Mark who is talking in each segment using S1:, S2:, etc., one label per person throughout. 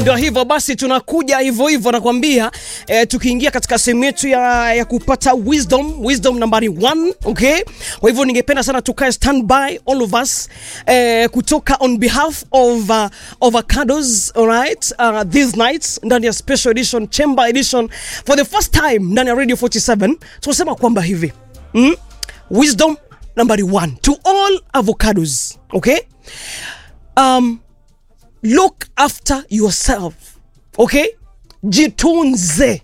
S1: Ndio hivyo basi tunakuja hivyo nakwambia tukiingia katika sehemu yetu ya kupata wisdom nambari 1, okay? Kwa hivyo ningependa sana tukae standby all of us kutoka on behalf of Avocados, all right? These nights ndani ya special edition, chamber edition for the first time ndani ya Radio 47 tunasema kwamba hivi wisdom nambari 1 to all avocados, okay? Look after yourself, okay? Jitunze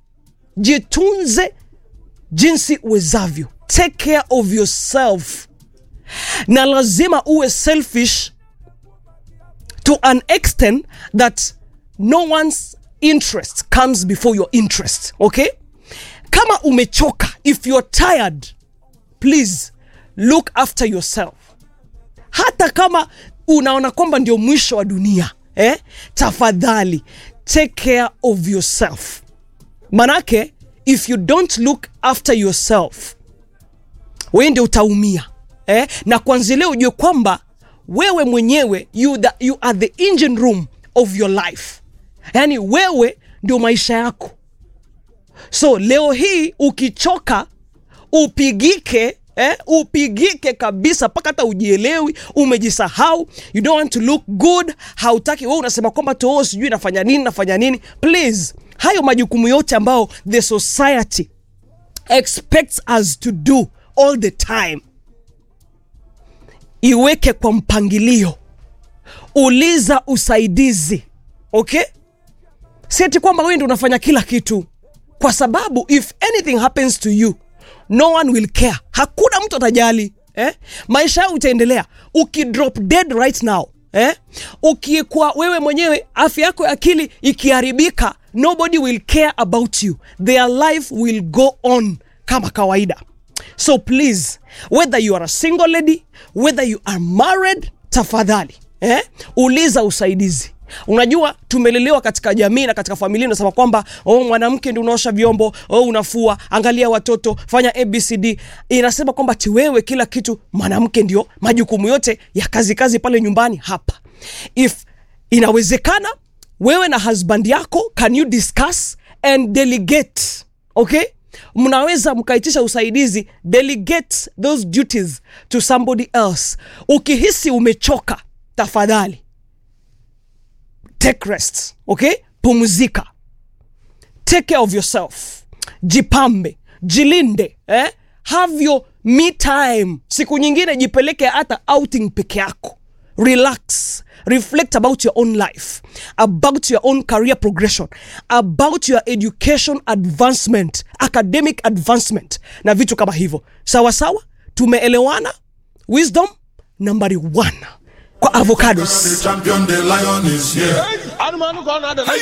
S1: jinsi uwezavyo. Take care of yourself. Na lazima uwe selfish to an extent that no one's interest comes before your interest, okay? Kama umechoka, if you're tired, please look after yourself. Hata kama unaona kwamba ndio mwisho wa dunia, tafadhali take care of yourself. Manake if you don't look after yourself, wewe ndio utaumia, na kwanza leo ujue kwamba wewe mwenyewe you are the engine room of your life. Yani wewe ndio maisha yako. So leo hii ukichoka upigike kabisa paka hata ujielewi, umejisahau, you don't want to look good, hautaki, wewe unasema kwamba tu sijui nafanya nini. Please, hayo majukumu yote ambao the society expects us to do all the time, iweke kwa mpangilio. Uliza usaidizi, okay? Sieti kwamba wewe ndio unafanya kila kitu, kwa sababu if anything happens to you, no one will care. Hakuna mtu atajali, maisha yako itaendelea. Ukidrop dead right now, ukikuwa wewe mwenyewe afya yako ya akili ikiharibika, nobody will care about you. Their life will go on kama kawaida. So please, whether you are a single lady, whether you are married, tafadhali, uliza usaidizi. Unajua tumelelewa katika jamii na katika familia unasema kwamba mwanamke ndio unaosha vyombo, unafua, angalia watoto, fanya ABCD. Inasema kwamba wewe kila kitu, mwanamke ndio majukumu yote ya kazi pale nyumbani hapa. If inawezekana wewe na husband yako, can you discuss and delegate, okay? Mnaweza mkaitisha usaidizi, delegate those duties to somebody else. Ukihisi umechoka, tafadhali take rest, okay? Pumzika. Take care of yourself. Jipambe, jilinde, have your me time. Siku nyingine jipeleke hata outing peke yako. Relax. Reflect about your own life, about your own career progression, about your education advancement, academic advancement, na vitu kama hivyo. Sawa, tumeelewana? Wisdom nambari 1 kwa Avocados.